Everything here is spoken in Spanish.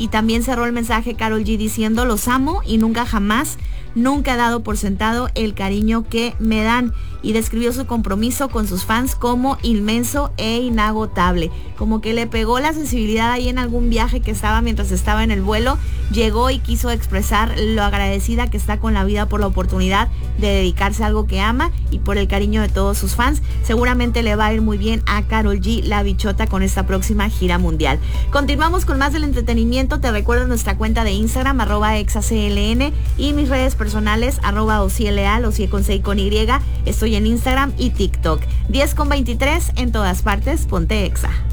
Y también cerró el mensaje Karol G diciendo: los amo y nunca jamás, nunca he dado por sentado el cariño que me dan. Y describió su compromiso con sus fans como inmenso e inagotable. Como que le pegó la sensibilidad ahí en algún viaje que estaba mientras estaba en el vuelo. Llegó y quiso expresar lo agradecida que está con la vida por la oportunidad de dedicarse a algo que ama y por el cariño de todos sus fans. Seguramente le va a ir muy bien a Karol G, la bichota, con esta próxima gira mundial. Continuamos con más del entretenimiento. Te recuerdo nuestra cuenta de Instagram, @exacln, y mis redes personales, @ocieleal, Ocie con C y con Y. Estoy en Instagram y TikTok. 10:23 en todas partes. Ponte Exa.